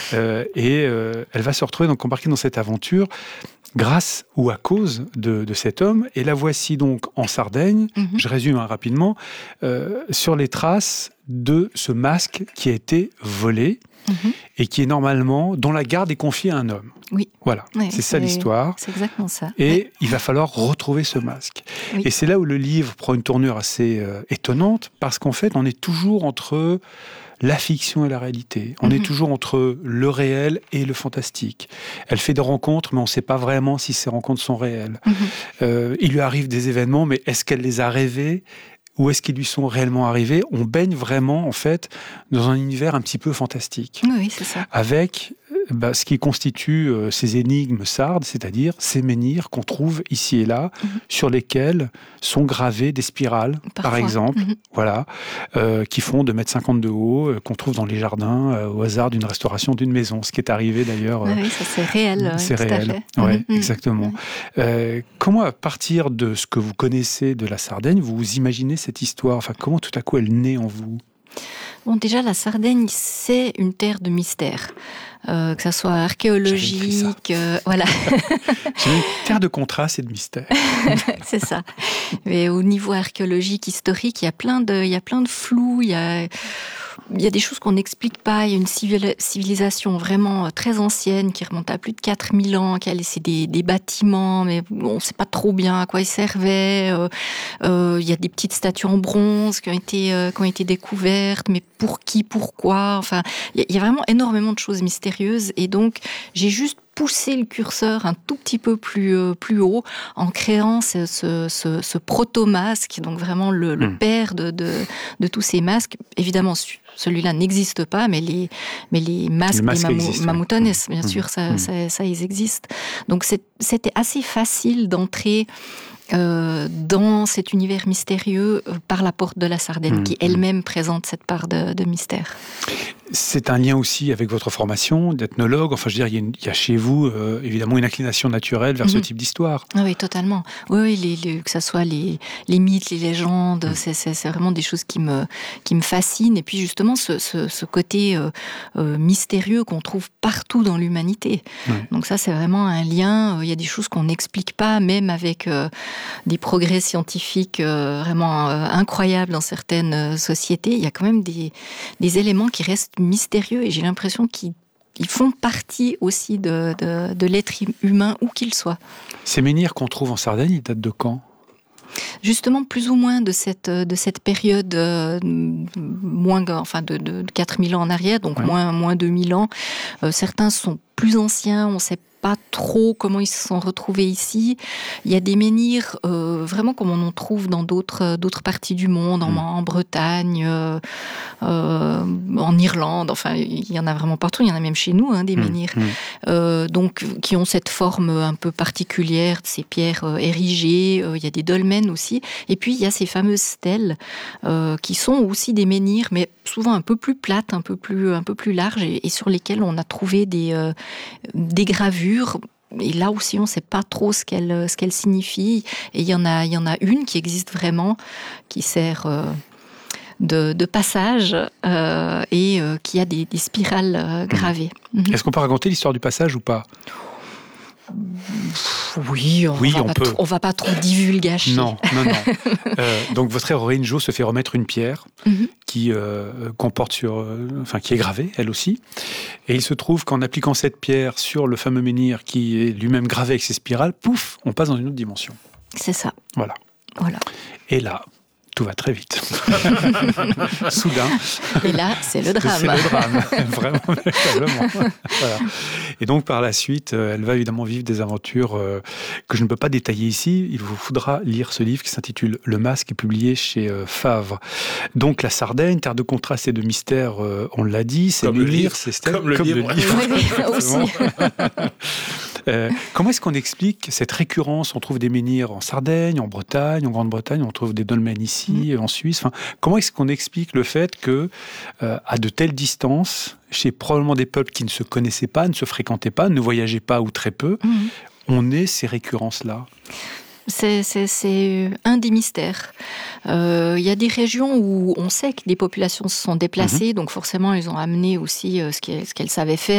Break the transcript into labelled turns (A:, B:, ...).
A: Elle va se retrouver donc embarquée dans cette aventure grâce ou à cause de cet homme. Et la voici donc en Sardaigne, je résume rapidement, sur les traces de ce masque qui a été volé et qui est normalement, dont la garde est confiée à un homme.
B: Oui.
A: Voilà, c'est ça l'histoire.
B: C'est exactement ça.
A: Et il va falloir retrouver ce masque. Oui. Et c'est là où le livre prend une tournure assez étonnante, parce qu'en fait, on est toujours entre la fiction et la réalité. On est toujours entre le réel et le fantastique. Elle fait des rencontres, mais on ne sait pas vraiment si ces rencontres sont réelles. Il lui arrive des événements, mais est-ce qu'elle les a rêvés ? Ou est-ce qu'ils lui sont réellement arrivés ? On baigne vraiment, en fait, dans un univers un petit peu fantastique.
B: Oui, c'est ça.
A: Avec ce qui constitue ces énigmes sardes, c'est-à-dire ces menhirs qu'on trouve ici et là, sur lesquels sont gravées des spirales, par exemple, voilà, qui font 2,50 m de haut, qu'on trouve dans les jardins, au hasard d'une restauration d'une maison. Ce qui est arrivé d'ailleurs.
B: Oui, ça c'est réel.
A: C'est réel, oui, exactement. Comment, à partir de ce que vous connaissez de la Sardaigne, vous imaginez cette histoire ? Enfin, comment tout à coup elle naît en vous ?
B: Bon, déjà, la Sardaigne, c'est une terre de mystère. Que ça soit archéologique, voilà.
A: C'est une terre de contraste et de mystère.
B: C'est ça. Mais au niveau archéologique, historique, il y a plein de flou, il y a des choses qu'on n'explique pas. Il y a une civilisation vraiment très ancienne qui remonte à plus de 4000 ans, qui a laissé des bâtiments, mais on ne sait pas trop bien à quoi ils servaient. Il y a des petites statues en bronze qui ont été découvertes, mais pour qui, pourquoi ? Enfin, il y a vraiment énormément de choses mystérieuses. Et donc, j'ai juste poussé le curseur un tout petit peu plus haut en créant ce proto-masque, donc vraiment le père de tous ces masques. Évidemment, celui-là n'existe pas, mais les masques des mamoutones, bien sûr, ça, ils existent. Donc c'était assez facile d'entrer dans cet univers mystérieux par la porte de la Sardaigne, qui elle-même présente cette part de mystère.
A: C'est un lien aussi avec votre formation d'ethnologue. Enfin, je veux dire, il y a chez vous, évidemment, une inclination naturelle vers ce type d'histoire.
B: Ah oui, totalement. Oui, que ça soit les mythes, les légendes, c'est vraiment des choses qui me fascinent. Et puis, justement, ce côté mystérieux qu'on trouve partout dans l'humanité. Donc ça, c'est vraiment un lien. Il y a des choses qu'on n'explique pas, même avec des progrès scientifiques vraiment incroyables dans certaines sociétés. Il y a quand même des éléments qui restent mystérieux, et j'ai l'impression qu'ils font partie aussi de l'être humain, où qu'il soit.
A: Ces menhirs qu'on trouve en Sardaigne, ils datent de quand ?
B: Justement, plus ou moins de cette période, de 4000 ans en arrière, donc moins 2000 ans. Certains sont plus anciens, on ne sait pas trop comment ils se sont retrouvés ici. Il y a des menhirs vraiment comme on en trouve dans d'autres parties du monde, en Bretagne, en Irlande. Enfin, il y en a vraiment partout. Il y en a même chez nous, des menhirs. Donc, qui ont cette forme un peu particulière, ces pierres érigées. Il y a des dolmens aussi. Et puis, il y a ces fameuses stèles qui sont aussi des menhirs, mais souvent un peu plus plates, un peu plus larges, et sur lesquelles on a trouvé des gravures. Et là aussi, on ne sait pas trop ce qu'elle signifie. Et il y en a une qui existe vraiment, qui sert de passage et qui a des spirales gravées.
A: Est-ce qu'on peut raconter l'histoire du passage ou pas ?
B: Oui, on va pas trop divulgacher.
A: Non. Donc votre héroïne Jo se fait remettre une pierre qui comporte qui est gravée, elle aussi. Et il se trouve qu'en appliquant cette pierre sur le fameux menhir qui est lui-même gravé avec ses spirales, pouf, on passe dans une autre dimension.
B: C'est ça.
A: Voilà. Et là, tout va très vite. Soudain.
B: Et là, c'est le drame.
A: C'est le drame, vraiment, véritablement. Voilà. Et donc, par la suite, elle va évidemment vivre des aventures que je ne peux pas détailler ici. Il vous faudra lire ce livre qui s'intitule Le Masque, publié chez Favre. Donc, la Sardaigne, terre de contraste et de mystère, on l'a dit, c'est
C: comme le livre,
A: comme le livre.
B: Oui, aussi.
A: Comment est-ce qu'on explique cette récurrence ? On trouve des menhirs en Sardaigne, en Bretagne, en Grande-Bretagne, on trouve des dolmens ici, en Suisse. Enfin, comment est-ce qu'on explique le fait que, à de telles distances, chez probablement des peuples qui ne se connaissaient pas, ne se fréquentaient pas, ne voyageaient pas ou très peu, on ait ces récurrences-là ?
B: C'est un des mystères. Il y a des régions où on sait que des populations se sont déplacées, donc forcément, ils ont amené aussi ce qu'elles savaient faire.